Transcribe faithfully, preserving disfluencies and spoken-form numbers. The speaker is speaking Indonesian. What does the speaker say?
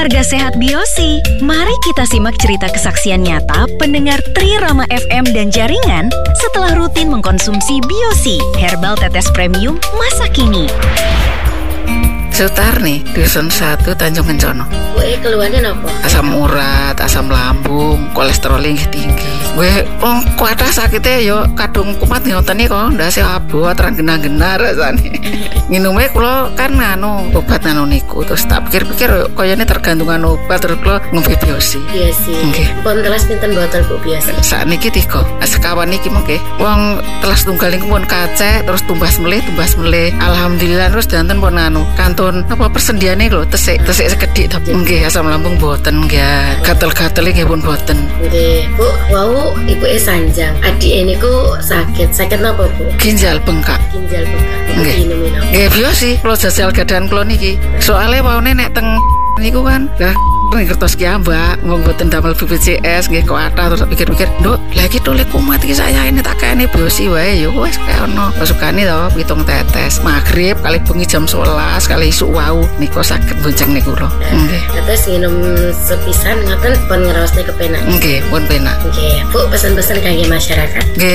keluarga sehat Biosi. Mari kita simak cerita kesaksian nyata pendengar Trirama F M dan jaringan setelah rutin mengkonsumsi Biosi, herbal tetes premium masa kini. Sutar nih, dusun satu Tanjung Kencono. Gue keluarnya apa? Asam urat, asam lambung, kolesterolnya tinggi. Gue oh, kuatah sakitnya yo kadung kumat ngoten iki kok ndase abot terang genah-genah rasane. Minumnya kula kan nganu obat nganu niku terus tak pikir-pikir koyone tergantungan obat terus kula ngombe Biosi. Iya sih. Nggih. Pun telas pinten botol Bu Biosi? Sakniki tiga. Sekawan iki mengke wong telas tunggal niku pun kacek terus tumbas melih tumbas melih. Alhamdulillah terus danten pun nganu kantun apa persendiane lho tesik tesik sekedhik tapi nggih asam lambung boten nggih. Gatel-gatel nggih pun boten. Nggih, Bu. Wau ibu e sanjang. Adik niku sakit. Sakit napa, Bu? Ginjal bengkak. Ginjal bengkak. Nggih. Minumin apa? Nggih Biosi, kula jajal gadahan kula niki. Soale waune nek teng niku kan lah ning kertas ki ambak wong boten damel B P C S nggih kuatah terus pikir-pikir, "Nduk, lah iki tole kumat iki saya ini tak kene Biosi wae ya wis kaya ono." Pasukane to pitung tetes. Magrib kali bengi jam sewelas kali isuk wau niku saged bonceng niku lho. Nggih. Terus minum sepisan ngaten pun ngraosne kepenak. Nggih, pun penak. Nggih, Bu, pesan-pesan kangge masyarakat. Nggih,